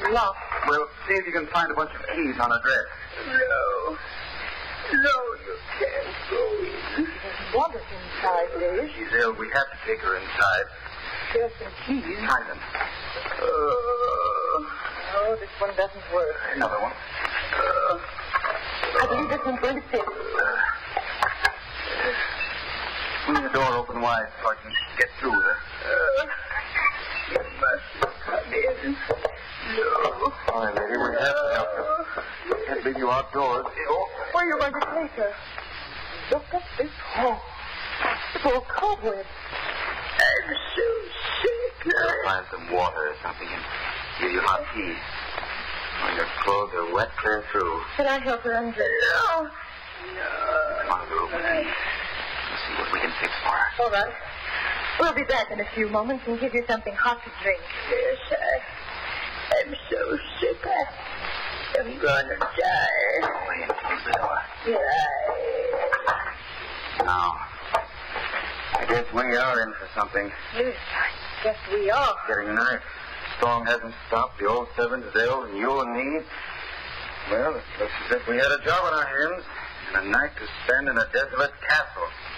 locked. Well, see if you can find a bunch of keys on her dress. No, you can't go in. She doesn't want us inside, Dave. She's ill. We have to take her inside. Here's some keys. Find them. Oh, this one doesn't work. Another one. I believe this one's going to fit. Swing the door open wide so I can get through there. You mustn't come in. No. All right, lady, we have to help you. We can't leave you outdoors. Where are you going to take her? Look at this hole. It's all cobwebs. I'm so sick. I'll find some water or something and give you hot tea. When your clothes are wet, clear through. Should I help her undress? No. Come on, room with me. Let's see what we can fix for her. All right. We'll be back in a few moments and give you something hot to drink. Yes, I'm so sick. I'm gonna die. Go away and close the door. Now, I guess we are in for something. Yes, I guess we are. Getting night. Storm hasn't stopped. The old servant is ill, and you and me. Well, it looks as if we had a job on our hands and a night to spend in a desolate castle.